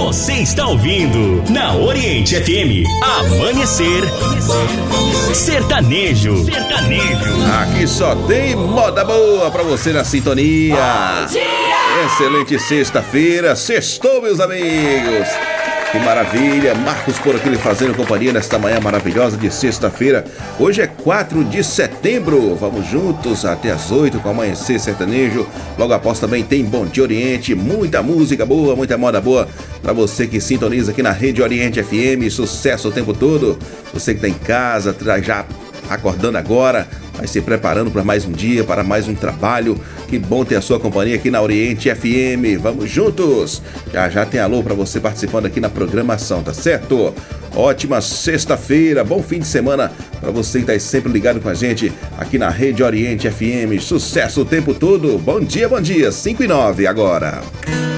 Você está ouvindo na Oriente FM Amanhecer Sertanejo. Aqui só tem moda boa pra você na sintonia. Bom dia! Excelente sexta-feira, sextou, meus amigos. Que maravilha, Marcos por aqui lhe fazendo companhia nesta manhã maravilhosa de sexta-feira. Hoje é 4 de setembro, vamos juntos até as 8 com Amanhecer Sertanejo. Logo após também tem Bom Dia Oriente, muita música boa, muita moda boa para você que sintoniza aqui na Rede Oriente FM, sucesso o tempo todo. Você que tá em casa, já acordando agora, vai se preparando para mais um dia, para mais um trabalho. Que bom ter a sua companhia aqui na Oriente FM. Vamos juntos! Já tem alô para você participando aqui na programação, tá certo? Ótima sexta-feira, bom fim de semana para você que tá sempre ligado com a gente aqui na Rede Oriente FM. Sucesso o tempo todo. Bom dia, 5 e 9 agora.